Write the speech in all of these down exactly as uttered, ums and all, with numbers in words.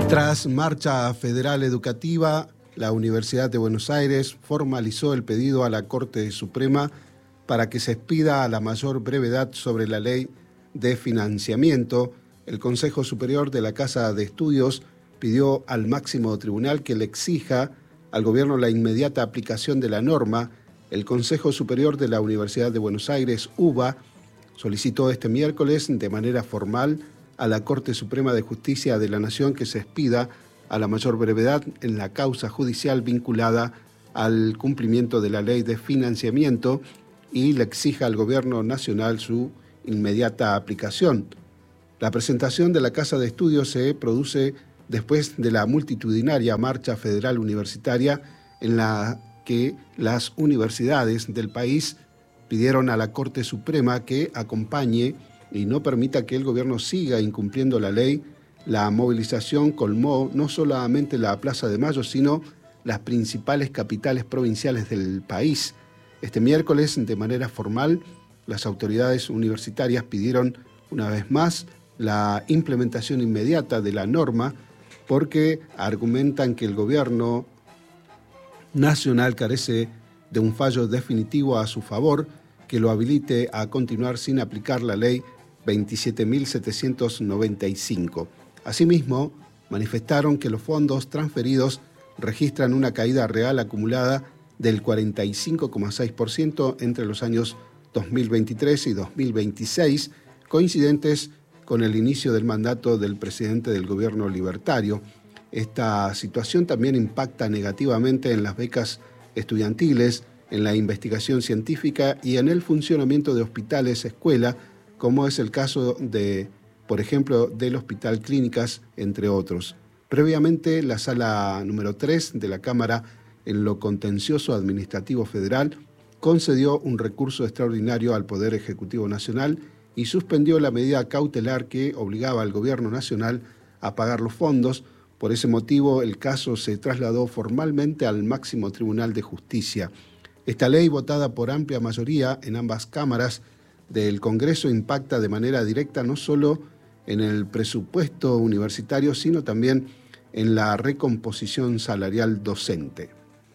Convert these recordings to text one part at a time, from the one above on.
Tras marcha federal educativa, la Universidad de Buenos Aires formalizó el pedido a la Corte Suprema para que se expida a la mayor brevedad sobre la ley de financiamiento. El Consejo Superior de la Casa de Estudios pidió al máximo tribunal que le exija al gobierno la inmediata aplicación de la norma. El Consejo Superior de la Universidad de Buenos Aires, UBA, solicitó este miércoles de manera formal a la Corte Suprema de Justicia de la Nación que se expida a la mayor brevedad en la causa judicial vinculada al cumplimiento de la ley de financiamiento y le exija al Gobierno Nacional su inmediata aplicación. La presentación de la Casa de Estudios se produce después de la multitudinaria marcha federal universitaria en la que las universidades del país pidieron a la Corte Suprema que acompañe y no permita que el gobierno siga incumpliendo la ley. La movilización colmó no solamente la Plaza de Mayo, sino las principales capitales provinciales del país. Este miércoles, de manera formal, las autoridades universitarias pidieron una vez más la implementación inmediata de la norma porque argumentan que el gobierno nacional carece de un fallo definitivo a su favor que lo habilite a continuar sin aplicar la ley veintisiete mil setecientos noventa y cinco. Asimismo, manifestaron que los fondos transferidos registran una caída real acumulada del cuarenta y cinco coma seis por ciento entre los años dos mil veintitrés y dos mil veintiséis, coincidentes con el inicio del mandato del presidente del gobierno libertario. Esta situación también impacta negativamente en las becas estudiantiles, en la investigación científica y en el funcionamiento de hospitales, escuela, como es el caso de, por ejemplo, del Hospital Clínicas, entre otros. Previamente, la Sala número tres de la Cámara en lo Contencioso Administrativo Federal concedió un recurso extraordinario al Poder Ejecutivo Nacional y suspendió la medida cautelar que obligaba al Gobierno Nacional a pagar los fondos. Por ese motivo, el caso se trasladó formalmente al máximo Tribunal de Justicia. Esta ley, votada por amplia mayoría en ambas cámaras del Congreso, impacta de manera directa no solo en el presupuesto universitario, sino también en la recomposición salarial docente.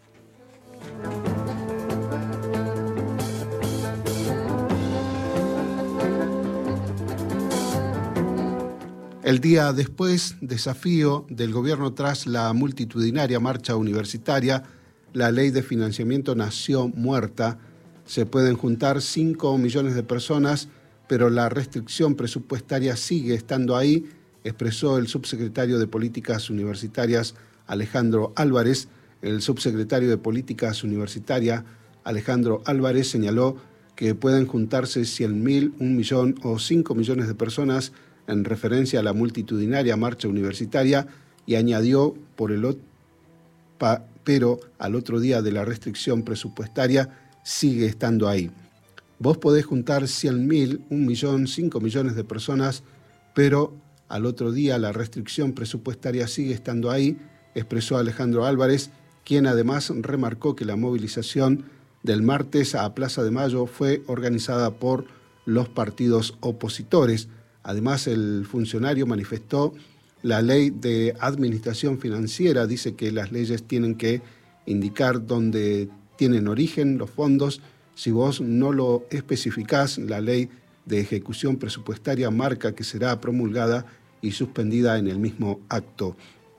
El día después, desafío del gobierno tras la multitudinaria marcha universitaria, la ley de financiamiento nació muerta. Se pueden juntar cinco millones de personas, pero la restricción presupuestaria sigue estando ahí, expresó el subsecretario de Políticas Universitarias, Alejandro Álvarez. El subsecretario de Políticas Universitarias, Alejandro Álvarez, señaló que pueden juntarse cien mil, un millón o cinco millones de personas en referencia a la multitudinaria marcha universitaria y añadió, por el otro, pa, pero al otro día de la restricción presupuestaria sigue estando ahí. Vos podés juntar cien mil, un millón, cinco millones de personas, pero al otro día la restricción presupuestaria sigue estando ahí, expresó Alejandro Álvarez, quien además remarcó que la movilización del martes a Plaza de Mayo fue organizada por los partidos opositores. Además, el funcionario manifestó la ley de administración financiera, dice que las leyes tienen que indicar dónde tienen origen los fondos. Si vos no lo especificás, la ley de ejecución presupuestaria marca que será promulgada y suspendida en el mismo acto.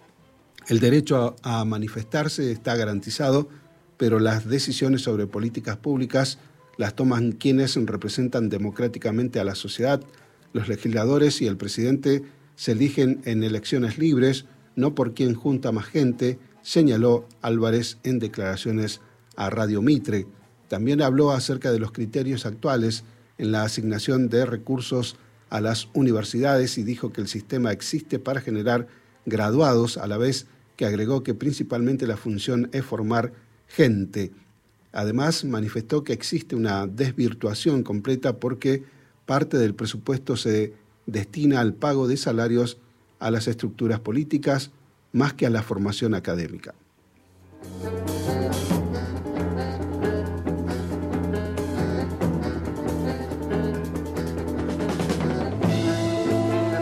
El derecho a manifestarse está garantizado, pero las decisiones sobre políticas públicas las toman quienes representan democráticamente a la sociedad. Los legisladores y el presidente se eligen en elecciones libres, no por quien junta más gente, señaló Álvarez en declaraciones a Radio Mitre. También habló acerca de los criterios actuales en la asignación de recursos a las universidades y dijo que el sistema existe para generar graduados, a la vez que agregó que principalmente la función es formar gente. Además, manifestó que existe una desvirtuación completa porque parte del presupuesto se destina al pago de salarios a las estructuras políticas más que a la formación académica.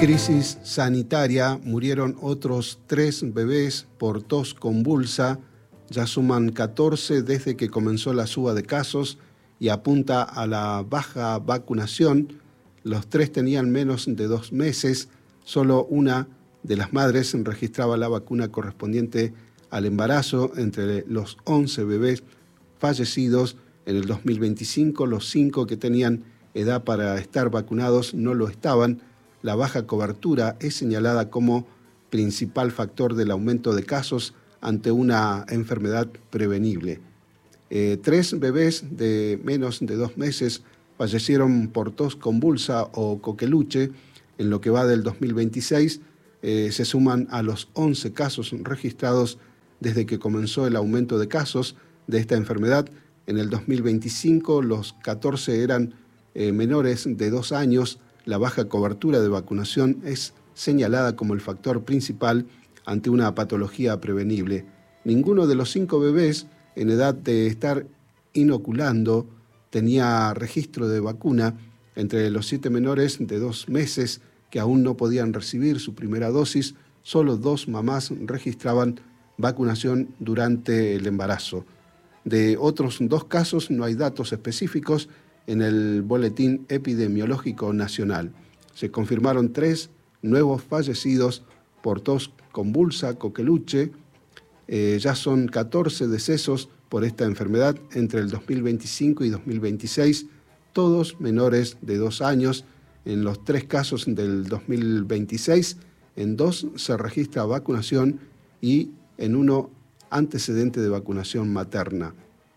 Crisis sanitaria, murieron otros tres bebés por tos convulsa, ya suman catorce desde que comenzó la suba de casos y apunta a la baja vacunación. Los tres tenían menos de dos meses, solo una de las madres registraba la vacuna correspondiente al embarazo. Entre los once bebés fallecidos en el dos mil veinticinco, los cinco que tenían edad para estar vacunados no lo estaban. La baja cobertura es señalada como principal factor del aumento de casos ante una enfermedad prevenible. Eh, tres bebés de menos de dos meses fallecieron por tos convulsa o coqueluche. En lo que va del dos mil veintiséis, eh, se suman a los once casos registrados desde que comenzó el aumento de casos de esta enfermedad. En el dos mil veinticinco, los catorce eran eh, menores de dos años. La baja cobertura de vacunación es señalada como el factor principal ante una patología prevenible. Ninguno de los cinco bebés en edad de estar inoculando tenía registro de vacuna. Entre los siete menores de dos meses que aún no podían recibir su primera dosis, solo dos mamás registraban vacunación durante el embarazo. De otros dos casos no hay datos específicos en el Boletín Epidemiológico Nacional. Se confirmaron tres nuevos fallecidos por tos convulsa, coqueluche. Eh, ya son catorce decesos por esta enfermedad entre el dos mil veinticinco y dos mil veintiséis, todos menores de dos años. En los tres casos del dos mil veintiséis, en dos se registra vacunación y en uno antecedente de vacunación materna.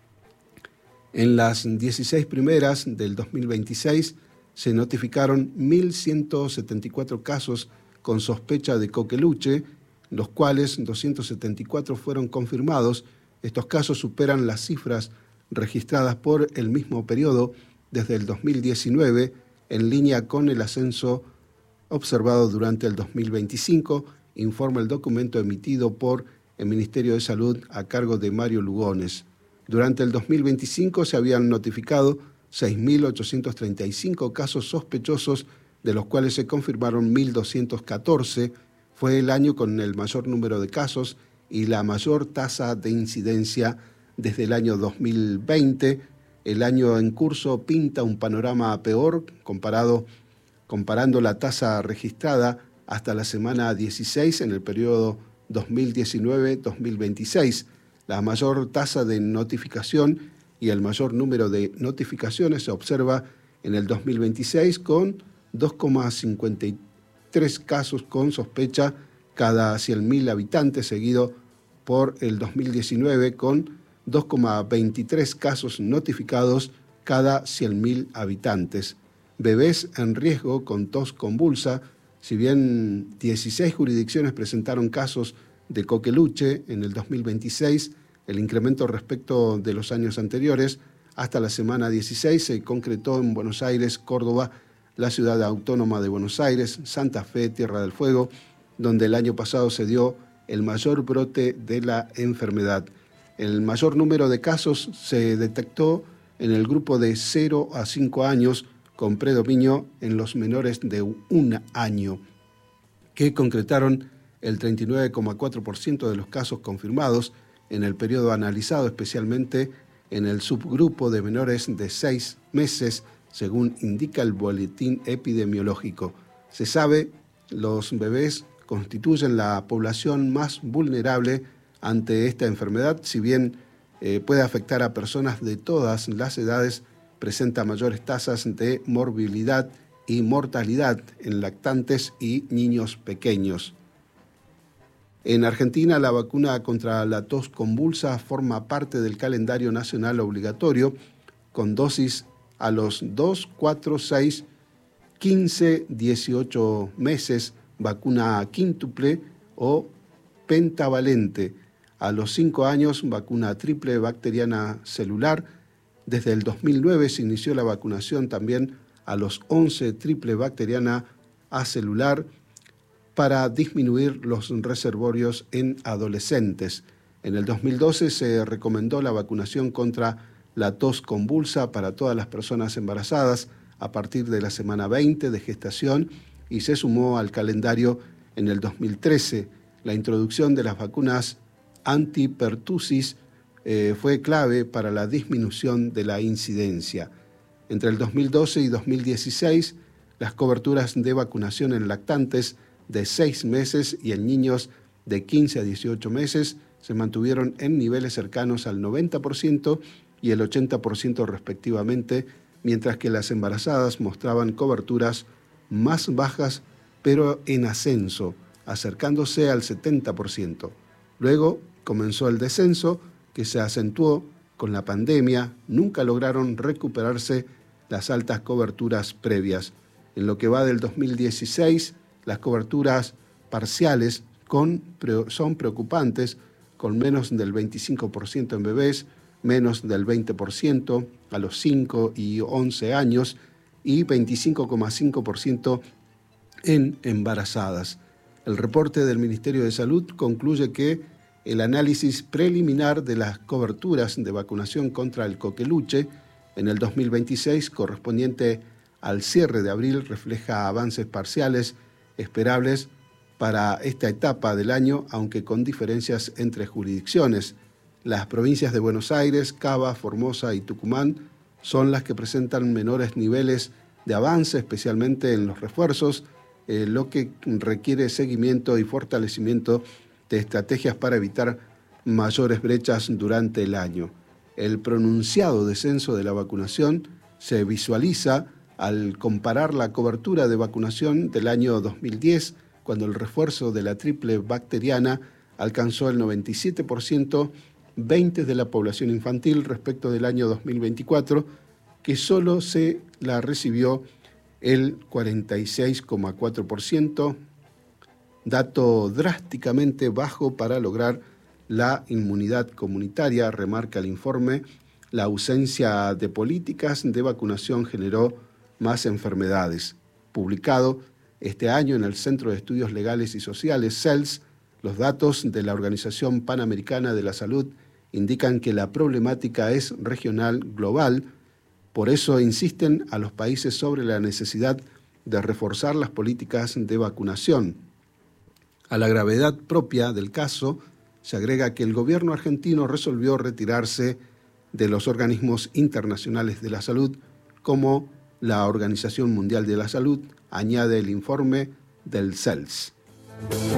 En las dieciséis primeras del dos mil veintiséis se notificaron mil ciento setenta y cuatro casos con sospecha de coqueluche, los cuales doscientos setenta y cuatro fueron confirmados. Estos casos superan las cifras registradas por el mismo periodo desde el dos mil diecinueve, en línea con el ascenso observado durante el dos mil veinticinco, informa el documento emitido por el Ministerio de Salud a cargo de Mario Lugones. Durante el dos mil veinticinco se habían notificado seis mil ochocientos treinta y cinco casos sospechosos, de los cuales se confirmaron mil doscientos catorce. Fue el año con el mayor número de casos y la mayor tasa de incidencia desde el año dos mil veinte. El año en curso pinta un panorama peor comparado, comparando la tasa registrada hasta la semana dieciséis en el periodo dos mil diecinueve dos mil veintiséis. La mayor tasa de notificación y el mayor número de notificaciones se observa en el dos mil veintiséis con dos coma cincuenta y tres casos con sospecha cada cien mil habitantes, seguido por el dos mil diecinueve con dos coma veintitrés casos notificados cada cien mil habitantes. Bebés en riesgo con tos convulsa. Si bien dieciséis jurisdicciones presentaron casos de coqueluche en el dos mil veintiséis, el incremento respecto de los años anteriores. Hasta la semana dieciséis se concretó en Buenos Aires, Córdoba, la ciudad autónoma de Buenos Aires, Santa Fe, Tierra del Fuego, donde el año pasado se dio el mayor brote de la enfermedad. El mayor número de casos se detectó en el grupo de cero a cinco años, con predominio en los menores de un año, que concretaron el treinta y nueve coma cuatro por ciento de los casos confirmados en el periodo analizado, especialmente en el subgrupo de menores de seis meses, según indica el boletín epidemiológico. Se sabe, los bebés constituyen la población más vulnerable ante esta enfermedad. Si bien eh, puede afectar a personas de todas las edades, presenta mayores tasas de morbilidad y mortalidad en lactantes y niños pequeños. En Argentina, la vacuna contra la tos convulsa forma parte del calendario nacional obligatorio, con dosis a los dos, cuatro, seis, quince, dieciocho meses, vacuna quíntuple o pentavalente. A los cinco años, vacuna triple bacteriana celular. Desde el dos mil nueve se inició la vacunación también a los once triple bacteriana acelular para disminuir los reservorios en adolescentes. En el dos mil doce se recomendó la vacunación contra la tos convulsa para todas las personas embarazadas a partir de la semana veinte de gestación y se sumó al calendario en el dos mil trece. La introducción de las vacunas antipertussis eh, fue clave para la disminución de la incidencia. Entre el dos mil doce y dos mil dieciséis, las coberturas de vacunación en lactantes de seis meses y en niños de quince a dieciocho meses se mantuvieron en niveles cercanos al noventa por ciento y el ochenta por ciento respectivamente, mientras que las embarazadas mostraban coberturas más bajas, pero en ascenso, acercándose al setenta por ciento. Luego comenzó el descenso, que se acentuó con la pandemia. Nunca lograron recuperarse las altas coberturas previas. En lo que va del dos mil dieciséis, las coberturas parciales con, son preocupantes, con menos del veinticinco por ciento en bebés, menos del veinte por ciento a los cinco y once años y veinticinco coma cinco por ciento en embarazadas. El reporte del Ministerio de Salud concluye que el análisis preliminar de las coberturas de vacunación contra el coqueluche en el dos mil veintiséis, correspondiente al cierre de abril, refleja avances parciales esperables para esta etapa del año, aunque con diferencias entre jurisdicciones. Las provincias de Buenos Aires, Cava, Formosa y Tucumán son las que presentan menores niveles de avance, especialmente en los refuerzos, eh, lo que requiere seguimiento y fortalecimiento de estrategias para evitar mayores brechas durante el año. El pronunciado descenso de la vacunación se visualiza al comparar la cobertura de vacunación del año dos mil diez, cuando el refuerzo de la triple bacteriana alcanzó el noventa y siete por ciento, veinte por ciento de la población infantil, respecto del año dos mil veinticuatro, que solo se la recibió el cuarenta y seis coma cuatro por ciento, dato drásticamente bajo para lograr la inmunidad comunitaria, remarca el informe. La ausencia de políticas de vacunación generó más enfermedades. Publicado este año en el Centro de Estudios Legales y Sociales, C E L S, los datos de la Organización Panamericana de la Salud indican que la problemática es regional, global. Por eso insisten a los países sobre la necesidad de reforzar las políticas de vacunación. A la gravedad propia del caso se agrega que el gobierno argentino resolvió retirarse de los organismos internacionales de la salud, como la Organización Mundial de la Salud, añade el informe del C E L S.